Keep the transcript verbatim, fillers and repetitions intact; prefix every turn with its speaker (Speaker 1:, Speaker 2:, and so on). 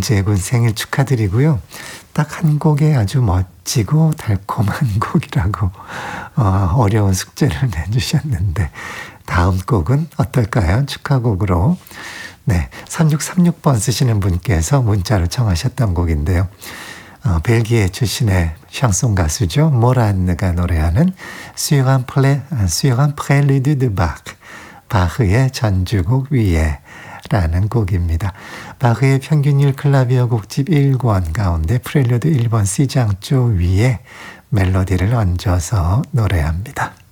Speaker 1: 김재군 생일 축하드리고요. 딱 한 곡에 아주 멋지고 달콤한 곡이라고 어, 어려운 숙제를 내주셨는데 다음 곡은 어떨까요? 축하곡으로. 네, 삼육삼육 번 쓰시는 분께서 문자로 청하셨던 곡인데요. 어, 벨기에 출신의 샹송 가수죠. 모란느가 노래하는 Sur un pré, Sur un prélude de Bach, 바흐의 전주곡 위에 라는 곡입니다. 바흐의 평균율 클라비어 곡집 일 권 가운데 프렐류드 일 번 C장조 위에 멜로디를 얹어서 노래합니다.